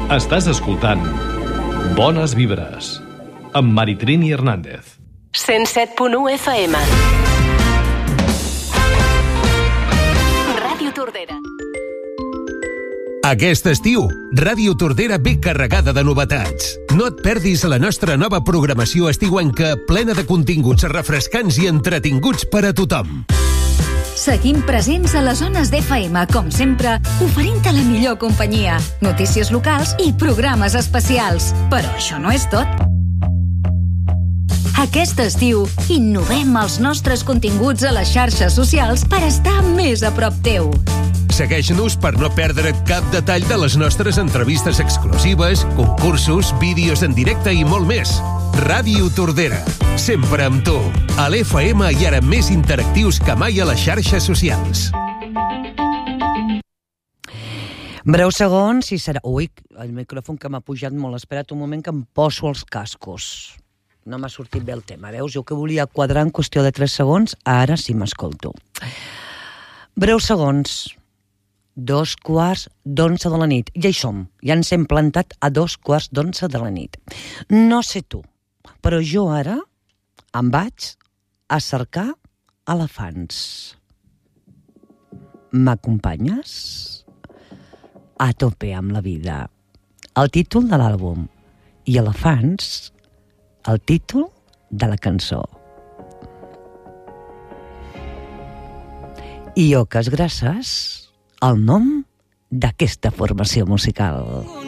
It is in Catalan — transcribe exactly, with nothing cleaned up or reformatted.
Estàs escoltant Bones Vibres amb Maritrini Hernández. cent set punt u F M. Ràdio Tordera. Aquest estiu, Ràdio Tordera ve carregada de novetats. No et perdis la nostra nova programació estiuenca plena de continguts refrescants i entretinguts per a tothom. Seguim presents a les zones d'F M, com sempre, oferint-te la millor companyia, notícies locals i programes especials. Però això no és tot. Aquest estiu, innovem els nostres continguts a les xarxes socials per estar més a prop teu. Segueix-nos per no perdre cap detall de les nostres entrevistes exclusives, concursos, vídeos en directe i molt més. Ràdio Tordera, sempre amb tu, a l'F M i ara més interactius que mai a les xarxes socials. Breus segons i serà... Ui, el micròfon que m'ha pujat molt. Espera't un moment que em poso els cascos. No m'ha sortit bé el tema, veus? Jo que volia quadrar en qüestió de tres segons, ara sí m'escolto. Breus segons. Dos quarts d'onze de la nit. Ja hi som. Ja ens hem plantat a dos quarts d'onze de la nit. No sé tu, però jo ara em vaig a cercar elefants. M'acompanyes? A tope amb la vida. El títol de l'àlbum. I elefants, el títol de la cançó. I oques grasses, el nom d'aquesta formació musical.